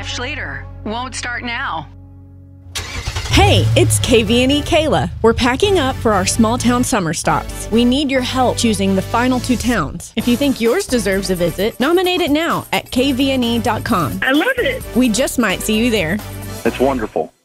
much later. Won't start now. Hey, it's KVNE Kayla. We're packing up for our small town summer stops. We need your help choosing the final 2 towns. If you think yours deserves a visit, nominate it now at kvne.com. I love it. We just might see you there. It's wonderful.